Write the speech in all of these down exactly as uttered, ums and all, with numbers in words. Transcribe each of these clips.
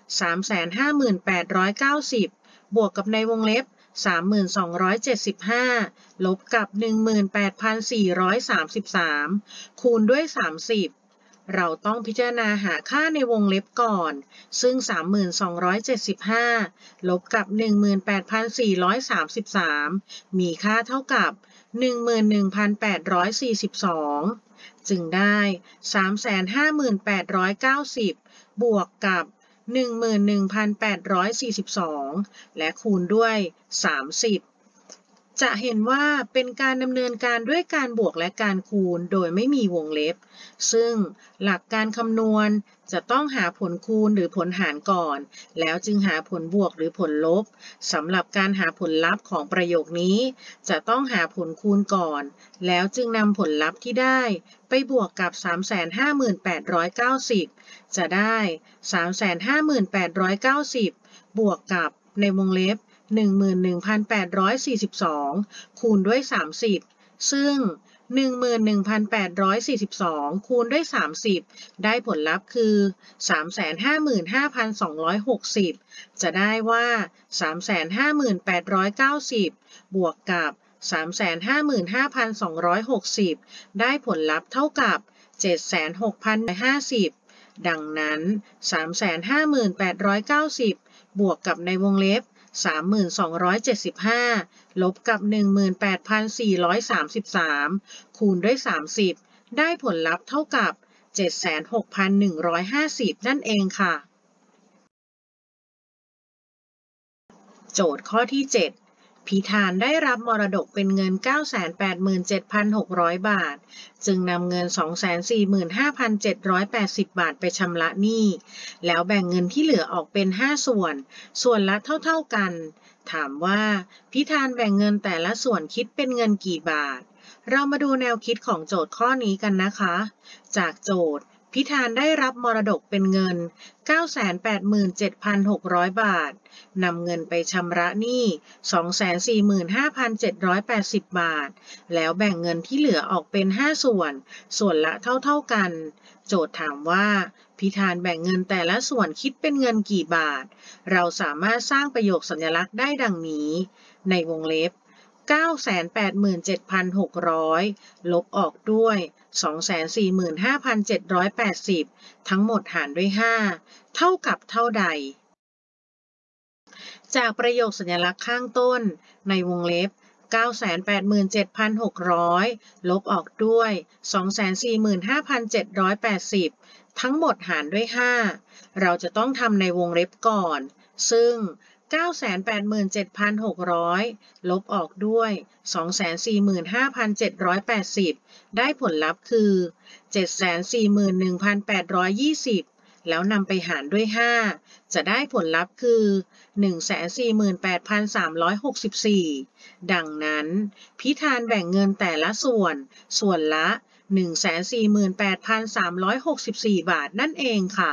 สามแสนห้าหมื่นแปดร้อยเก้าสิบ บวกกับในวงเล็บ สามหมื่นสองร้อยเจ็ดสิบห้า ลบกับ หนึ่งหมื่นแปดพันสี่ร้อยสามสิบสาม คูณด้วย สามสิบ เราต้องพิจารณาหาค่าในวงเล็บก่อนซึ่ง สามหมื่นสองร้อยเจ็ดสิบห้า ลบกับ หนึ่งหมื่นแปดพันสี่ร้อยสามสิบสาม มีค่าเท่ากับ หนึ่งหมื่นหนึ่งพันแปดร้อยสี่สิบสอง จึงได้ สามแสนห้าหมื่นแปดร้อยเก้าสิบ บวกกับ หนึ่งหมื่นหนึ่งพันแปดร้อยสี่สิบสอง และคูณด้วย สามสิบ จะเห็นว่าเป็นการดำเนินการด้วยการบวกและการคูณโดยไม่มีวงเล็บซึ่งหลักการคำนวณจะต้องหาผลคูณหรือผลหารก่อนแล้วจึงหาผลบวกหรือผลลบสำหรับการหาผลลัพธ์ของประโยคนี้จะต้องหาผลคูณก่อนแล้วจึงนำผลลัพธ์ที่ได้ไปบวกกับ สามแสนห้าหมื่นแปดร้อยเก้าสิบ จะได้ สามแสนห้าหมื่นแปดร้อยเก้าสิบ บวกกับในวงเล็บหนึ่งหมื่นหนึ่งพันแปดร้อยสี่สิบสอง คูณด้วย สามสิบ ซึ่ง หนึ่งหมื่นหนึ่งพันแปดร้อยสี่สิบสอง คูณด้วย สามสิบ ได้ผลลัพธ์คือ สามแสนห้าหมื่นห้าพันสองร้อยหกสิบ จะได้ว่า สามแสนห้าหมื่นแปดร้อยเก้าสิบ บวกกับ สามแสนห้าหมื่นห้าพันสองร้อยหกสิบ ได้ผลลัพธ์เท่ากับ เจ็ดแสนหกพันห้าสิบ ดังนั้น สามแสนห้าหมื่นแปดร้อยเก้าสิบ บวกกับในวงเล็บสามหมื่นสองร้อยเจ็ดสิบห้า ลบกับ หนึ่งหมื่นแปดพันสี่ร้อยสามสิบสาม คูณด้วย สามสิบ ได้ผลลัพธ์เท่ากับ เจ็ดแสนหกพันหนึ่งร้อยห้าสิบ นั่นเองค่ะโจทย์ข้อที่ เจ็ด พิธานได้รับมรดกเป็นเงิน เก้าแสนแปดหมื่นเจ็ดพันหกร้อย บาทจึงนำเงิน สองแสนสี่หมื่นห้าพันเจ็ดร้อยแปดสิบ บาทไปชำระหนี้แล้วแบ่งเงินที่เหลือออกเป็น ห้า ส่วนส่วนละเท่าๆกันถามว่าพิธานแบ่งเงินแต่ละส่วนคิดเป็นเงินกี่บาทเรามาดูแนวคิดของโจทย์ข้อนี้กันนะคะจากโจทย์พิธานได้รับมรดกเป็นเงิน เก้าแสนแปดหมื่นเจ็ดพันหกร้อย บาทนำเงินไปชำระหนี้ สองแสนสี่หมื่นห้าพันเจ็ดร้อยแปดสิบ บาทแล้วแบ่งเงินที่เหลือออกเป็น ห้า ส่วนส่วนละเท่าๆกันโจทย์ถามว่าพิธานแบ่งเงินแต่ละส่วนคิดเป็นเงินกี่บาทเราสามารถสร้างประโยคสัญลักษณ์ได้ดังนี้ในวงเล็บ เก้าแสนแปดหมื่นเจ็ดพันหกร้อย ลบออกด้วย สองแสนสี่หมื่นห้าพันเจ็ดร้อยแปดสิบ ทั้งหมดหารด้วย ห้า เท่ากับเท่าใดจากประโยคสัญลักษณ์ข้างต้นในวงเล็บ เก้าแสนแปดหมื่นเจ็ดพันหกร้อย ลบออกด้วย สองแสนสี่หมื่นห้าพันเจ็ดร้อยแปดสิบ ทั้งหมดหารด้วย ห้า เราจะต้องทำในวงเล็บก่อนซึ่ง เก้าแสนแปดหมื่นเจ็ดพันหกร้อย ลบออกด้วย สองแสนสี่หมื่นห้าพันเจ็ดร้อยแปดสิบ ได้ผลลัพธ์คือ เจ็ดแสนสี่หมื่นหนึ่งพันแปดร้อยยี่สิบ แล้วนำไปหารด้วย ห้า จะได้ผลลัพธ์คือ หนึ่งแสนสี่หมื่นแปดพันสามร้อยหกสิบสี่ ดังนั้นพิธานแบ่งเงินแต่ละส่วนส่วนละ หนึ่งแสนสี่หมื่นแปดพันสามร้อยหกสิบสี่ บาทนั่นเองค่ะ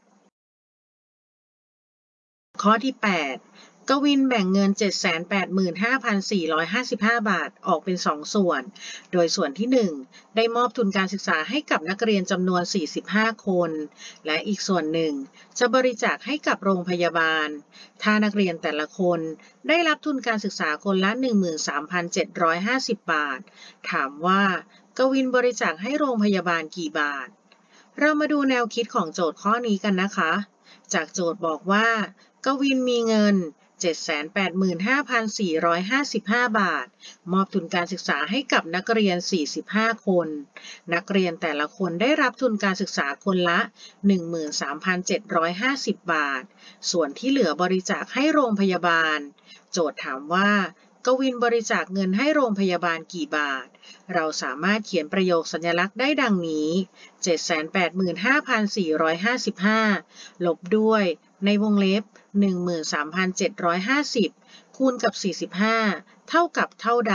ข้อที่ แปด กวินแบ่งเงิน เจ็ดแสนแปดหมื่นห้าพันสี่ร้อยห้าสิบห้า บาทออกเป็น สอง ส่วนโดยส่วนที่ หนึ่ง ได้มอบทุนการศึกษาให้กับนักเรียนจำนวน สี่สิบห้า คนและอีกส่วนหนึ่งจะบริจาคให้กับโรงพยาบาลถ้านักเรียนแต่ละคนได้รับทุนการศึกษาคนละ หนึ่งหมื่นสามพันเจ็ดร้อยห้าสิบ บาทถามว่ากวินบริจาคให้โรงพยาบาลกี่บาทเรามาดูแนวคิดของโจทย์ข้อนี้กันนะคะจากโจทย์บอกว่ากวินมีเงิน เจ็ดแสนแปดหมื่นห้าพันสี่ร้อยห้าสิบห้า บาทมอบทุนการศึกษาให้กับนักเรียน สี่สิบห้า คนนักเรียนแต่ละคนได้รับทุนการศึกษาคนละ หนึ่งหมื่นสามพันเจ็ดร้อยห้าสิบ บาทส่วนที่เหลือบริจาคให้โรงพยาบาลโจทย์ถามว่ากวินบริจาคเงินให้โรงพยาบาลกี่บาทเราสามารถเขียนประโยคสัญลักษณ์ได้ดังนี้ เจ็ดแสนแปดหมื่นห้าพันสี่ร้อยห้าสิบห้า ลบด้วยในวงเล็บ หนึ่งหมื่นสามพันเจ็ดร้อยห้าสิบ คูณกับ สี่สิบห้า เท่ากับเท่าใด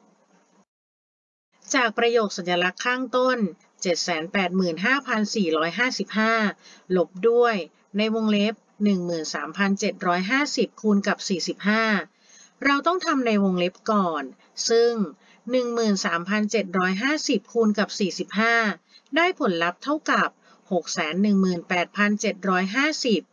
จากประโยคสัญลักษณ์ข้างต้น เจ็ดแสนแปดหมื่นห้าพันสี่ร้อยห้าสิบห้า ลบด้วยในวงเล็บ หนึ่งหมื่นสามพันเจ็ดร้อยห้าสิบ คูณกับ สี่สิบห้าเราต้องทำในวงเล็บก่อนซึ่ง หนึ่งหมื่นสามพันเจ็ดร้อยห้าสิบ คูณกับ สี่สิบห้า ได้ผลลัพธ์เท่ากับ หกแสนหนึ่งหมื่นแปดพันเจ็ดร้อยห้าสิบ